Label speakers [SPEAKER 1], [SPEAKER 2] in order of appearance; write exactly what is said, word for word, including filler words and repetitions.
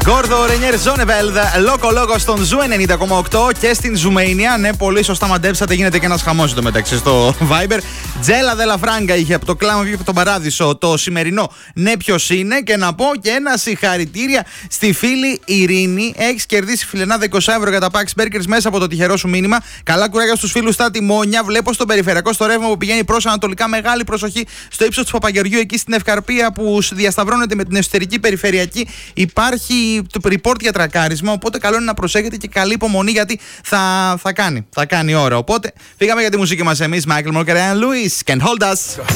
[SPEAKER 1] Γκόρδο Ρενιέρ Ζόνεβελδ, Λόκο Λόγο στον Ζου ενενήντα κόμμα οκτώ και στην Ζουμέινια. Ναι, πολύ σωστά μαντέψατε, γίνεται και ένας χαμός εδώ μεταξύ στο Viber. Τζέλα Δελα Φράγκα είχε από το κλάμα βγήκε από τον Παράδεισο το σημερινό. Ναι, ποιος είναι, και να πω και ένα συγχαρητήρια στη φίλη Ειρήνη. Έχεις κερδίσει φιλενάδα είκοσι ευρώ για τα Pax Burgers μέσα από το τυχερό σου μήνυμα. Καλά κουράγια στους φίλους στα Τιμόνια. Βλέπω στον περιφερειακό στο ρεύμα που πηγαίνει προς ανατολικά μεγάλη προσοχή στο ύψος του Παπαγεωργιού, εκεί στην Ευκαρπία που διασταυρώνεται με την εσωτερική περιφερειακή. Υπάρχει το report για τρακάρισμα. Οπότε καλό είναι να προσέχετε και καλή υπομονή, γιατί θα, θα κάνει. Θα κάνει ώρα. Οπότε φύγαμε για τη μουσική μας εμείς. Michael Moore και Ryan Lewis. Can't hold us.